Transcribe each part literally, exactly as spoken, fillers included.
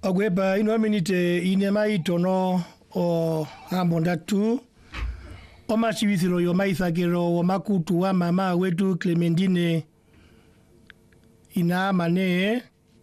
Agweba ino minite inema itono o ambondatu o machibithiro yo maithagiro wa makutu wa mama wetu Clementine ina mane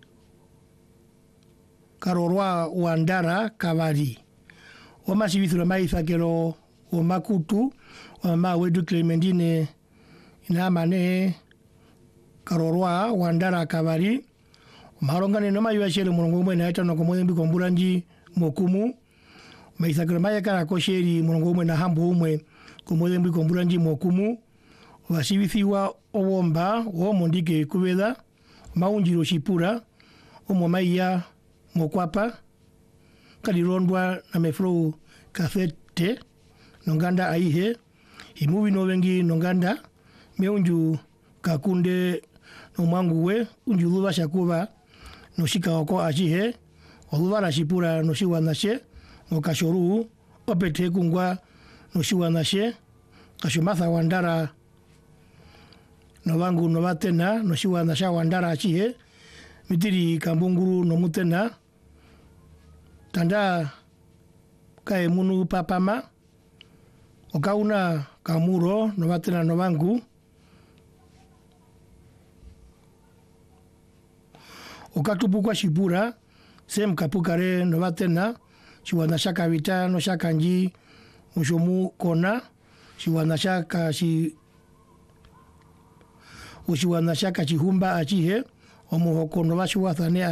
karorwa wandara kavari o machibithiro maithagiro wa makutu wa mama wetu Clementine ina mane karorwa wandara kavari marongane no mayu ashele murongo mwe na eta no komo mbi komburanji mokumu maithagiro maya kara kosheri murongo mwe na hambu umwe komo mbi komburanji mokumu wasibithiwa obomba wo mondike kubeda maunjiro shipura omo maiya mokwapa kalirondwa na mefro kafete nonganda aihe imuwi no wengi nonganda meunju kakunde no mwanguwe unjuluba shakuba no shikaoko ajihe olubara shipura no shiwanashe no kashoru opete kungwa no shiwanashe kashumatha wandara no wangu no batena no shiwanasha wandara ajihe mitiri kambunguru no mutena tanda kae munu papama okauna kamuro no batena no wangu okatupukwa shipura sem kapukare no batena shiwana shaka vita no shaka nji mushomu kona shiwana shaka shi ushiwana shaka chihumba achihe omuhoko no bashiwathane